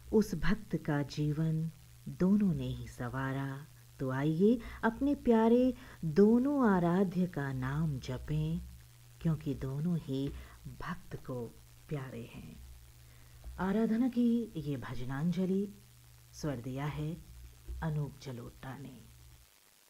उस भक्त का जीवन दोनों ने ही संवारा। तो आइए अपने प्यारे दोनों आराध्य का नाम जपें, क्योंकि दोनों ही भक्त को प्यारे हैं। आराधना की ये भजनांजलि स्वर दिया है अनूप जलोटा ने।